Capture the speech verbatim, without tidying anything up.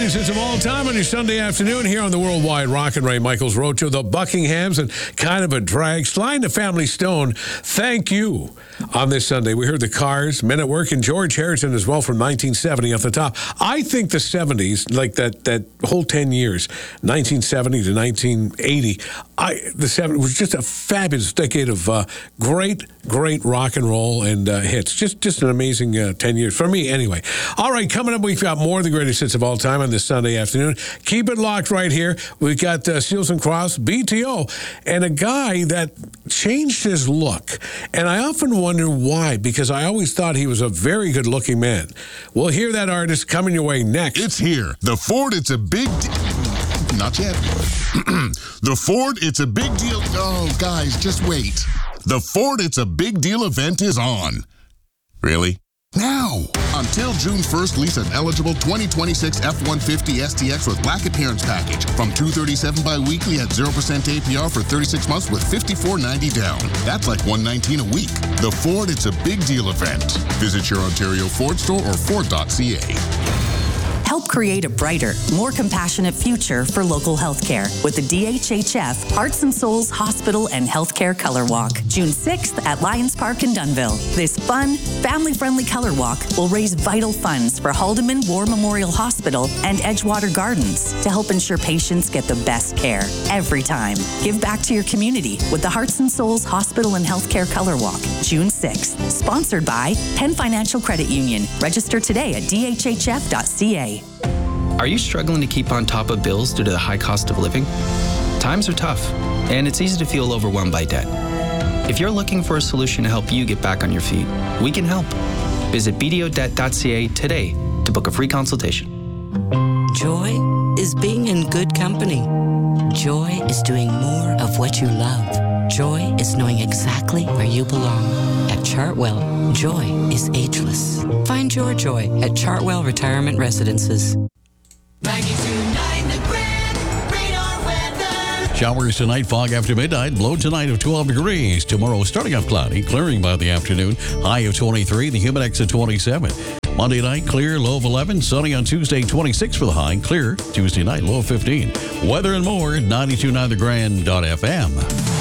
greatest hits of all time on your Sunday afternoon here on the Worldwide Rock and Ray Michaels Road Show. The Buckinghams and Kind of a Drag. Sly and the Family Stone, thank you on this Sunday. We heard the Cars, Men at Work, and George Harrison as well from nineteen seventy off the top. I think the seventies, like that that whole ten years, nineteen seventy to nineteen eighty, I the seventies was just a fabulous decade of uh, great, great rock and roll and uh, hits. Just, just an amazing uh, ten years, for me anyway. All right, coming up, we've got more of the greatest hits of all time on this Sunday afternoon. Keep it locked right here. We've got uh, Seals and Crofts, B T O, and a guy that changed his look. And I often wonder why, because I always thought he was a very good-looking man. We'll hear that artist coming your way next. It's here. The Ford, it's a big... De- Not yet. The Ford, it's a big deal... Oh, guys, just wait. The Ford, it's a big deal event is on. Really? Now! Until June first, lease an eligible twenty twenty-six F one fifty S T X with black appearance package from two hundred thirty-seven dollars bi-weekly at zero percent A P R for thirty-six months with fifty-four ninety down. That's like one hundred nineteen dollars a week. The Ford, it's a big deal event. Visit your Ontario Ford store or Ford dot C A. Help create a brighter, more compassionate future for local healthcare with the D H H F Hearts and Souls Hospital and Healthcare Color Walk, June sixth at Lions Park in Dunnville. This fun, family-friendly color walk will raise vital funds for Haldeman War Memorial Hospital and Edgewater Gardens to help ensure patients get the best care every time. Give back to your community with the Hearts and Souls Hospital and Healthcare Color Walk, June sixth. Sponsored by Penn Financial Credit Union. Register today at D H H F dot C A. Are you struggling to keep on top of bills due to the high cost of living? Times are tough, and it's easy to feel overwhelmed by debt. If you're looking for a solution to help you get back on your feet, we can help. Visit B D O debt dot C A today to book a free consultation. Joy is being in good company. Joy is doing more of what you love. Joy is knowing exactly where you belong. At Chartwell, joy is ageless. Find your joy at Chartwell Retirement Residences. Showers tonight, fog after midnight, low tonight of twelve degrees. Tomorrow starting off cloudy, clearing by the afternoon, high of twenty-three, the humidex at twenty-seven. Monday night, clear, low of eleven. Sunny on Tuesday, twenty-six for the high, clear. Tuesday night, low of fifteen. Weather and more, ninety-two point nine The Grand dot F M.